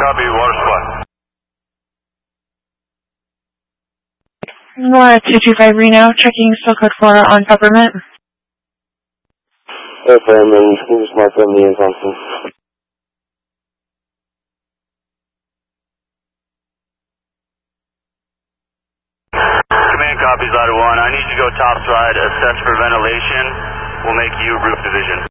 copy, water supply. Laura 225 Reno, checking still code 4 on Peppermint. Hey, Peppermint, this is Mark from the Thompson. Command copies, Ladder 1. I need you to go top side, assess for ventilation. We'll make you roof division.